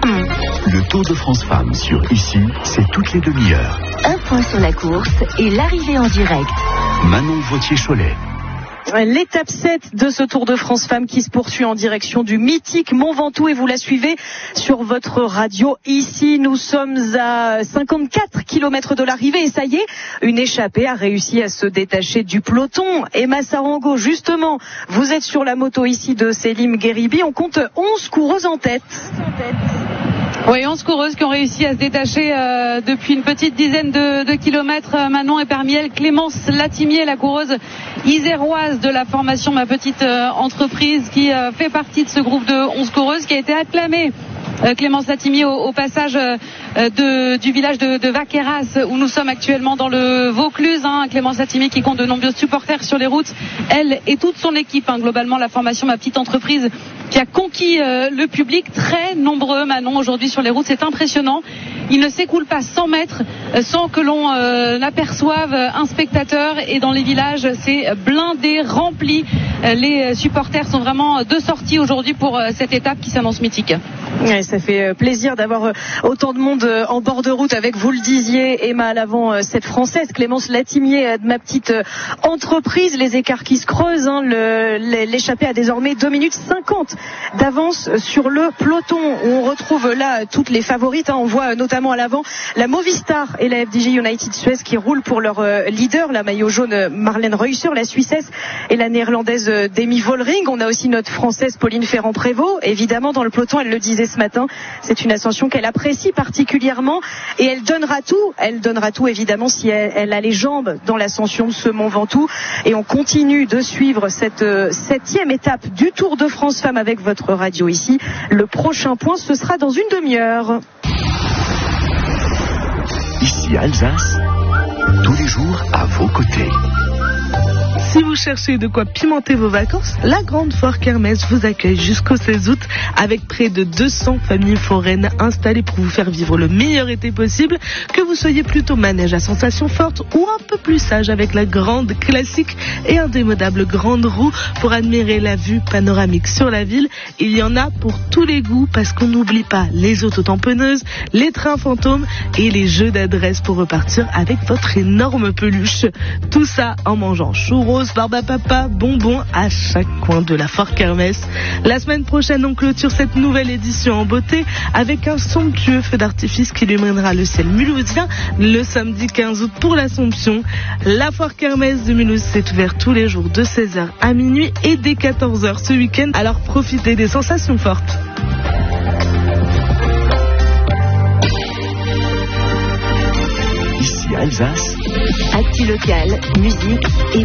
Le Tour de France Femmes sur Ici, c'est toutes les demi-heures. Un point sur la course et l'arrivée en direct. Manon Vautier-Cholet. L'étape 7 de ce Tour de France Femmes qui se poursuit en direction du mythique Mont Ventoux et vous la suivez sur votre radio. Ici, nous sommes à 54 km de l'arrivée et ça y est, une échappée a réussi à se détacher du peloton. Emma Sarango, justement, vous êtes sur la moto ici de Selim Gheribi. On compte 11 coureuses en tête. Oui, 11 coureuses qui ont réussi à se détacher depuis une petite dizaine de kilomètres. Manon, et parmi elles Clémence Latimier, la coureuse iséroise de la formation Ma Petite Entreprise, qui fait partie de ce groupe de 11 coureuses qui a été acclamée. Clémence Latimier au passage du village de Vaqueras où nous sommes actuellement dans le Vaucluse. Clémence Latimier qui compte de nombreux supporters sur les routes. Elle et toute son équipe, globalement la formation Ma Petite Entreprise qui a conquis le public, très nombreux Manon aujourd'hui sur les routes, c'est impressionnant. Il ne s'écoule pas 100 mètres sans que l'on aperçoive un spectateur et dans les villages c'est blindé, rempli. Les supporters sont vraiment de sortie aujourd'hui pour cette étape qui s'annonce mythique. Ouais, ça fait plaisir d'avoir autant de monde en bord de route avec, vous le disiez, Emma à l'avant, cette française, Clémence Latimier de Ma Petite Entreprise. Les écarts qui se creusent, l'échappée a désormais 2 minutes 50 d'avance sur le peloton. On retrouve là toutes les favorites, on voit notamment à l'avant la Movistar et la FDJ United Suez qui roulent pour leur leader, la maillot jaune Marlène Reusser, la Suissesse et la néerlandaise Demi Vollering. On a aussi notre française Pauline Ferrand-Prévot, évidemment dans le peloton, elle le disait ce matin, c'est une ascension qu'elle apprécie particulièrement et elle donnera tout évidemment si elle a les jambes dans l'ascension de ce Mont Ventoux. Et on continue de suivre cette 7e étape du Tour de France Femmes avec votre radio ici. Le prochain point, ce sera dans une demi-heure. Ici Alsace, tous les jours à vos côtés. Si vous cherchez de quoi pimenter vos vacances, la Grande Foire Kermesse vous accueille jusqu'au 16 août avec près de 200 familles foraines installées pour vous faire vivre le meilleur été possible, que vous soyez plutôt manège à sensations fortes ou un peu plus sage avec la grande classique et indémodable grande roue pour admirer la vue panoramique sur la ville. Il y en a pour tous les goûts parce qu'on n'oublie pas les autotamponneuses, les trains fantômes et les jeux d'adresse pour repartir avec votre énorme peluche. Tout ça en mangeant churros, barbe à papa, bonbons à chaque coin de la Foire Kermesse. La semaine prochaine, on clôture cette nouvelle édition en beauté avec un somptueux feu d'artifice qui illuminera le ciel mulhousien le samedi 15 août pour l'Assomption. La Foire Kermesse de Mulhouse s'est ouverte tous les jours de 16h à minuit et dès 14h ce week-end. Alors profitez des sensations fortes. Ici Alsace. Actu local, musique et